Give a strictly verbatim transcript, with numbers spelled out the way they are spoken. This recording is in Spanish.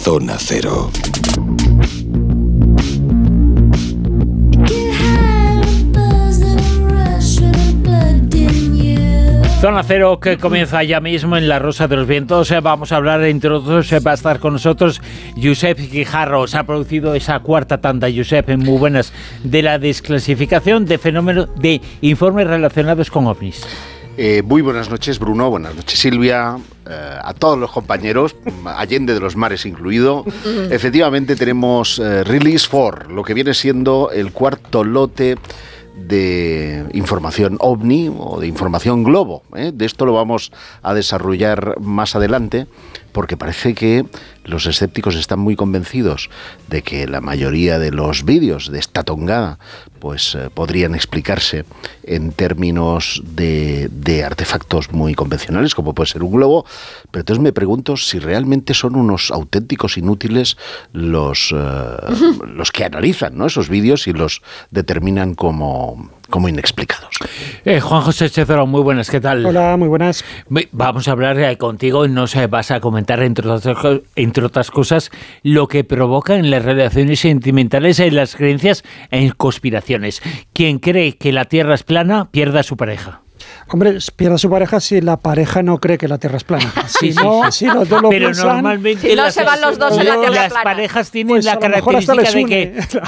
Zona Cero. Zona Cero, que comienza ya mismo en La Rosa de los Vientos. Vamos a hablar, entre otros, va a estar con nosotros Josep Guijarro. Se ha producido esa cuarta tanda, Josep, muy buenas, de la desclasificación de fenómenos de informes relacionados con ovnis. Eh, muy buenas noches, Bruno, buenas noches, Silvia, eh, a todos los compañeros, Allende de los Mares incluido. Efectivamente tenemos eh, Release cuatro, lo que viene siendo el cuarto lote de información ovni o de información globo, ¿eh? De esto lo vamos a desarrollar más adelante, porque parece que los escépticos están muy convencidos de que la mayoría de los vídeos de esta tongada pues eh, podrían explicarse en términos de, de artefactos muy convencionales, como puede ser un globo. Pero entonces me pregunto si realmente son unos auténticos inútiles los, eh, los que analizan, ¿no?, esos vídeos y los determinan como, como inexplicados. Eh, Juan José Chezoro, muy buenas, ¿qué tal? Hola, muy buenas. Vamos a hablar eh, contigo y nos eh, vas a comentar, entre otras, entre otras cosas, lo que provoca en las relaciones sentimentales y las creencias en conspiraciones. Quien cree que la Tierra es plana, pierde a su pareja. Hombre, pierde a su pareja si la pareja no cree que la Tierra es plana. Si sí, no, sí, sí. si los dos lo Pero piensan, normalmente si no las, se van los dos en la Tierra las plana. parejas tienen Pues la a lo mejor hasta característica les de une.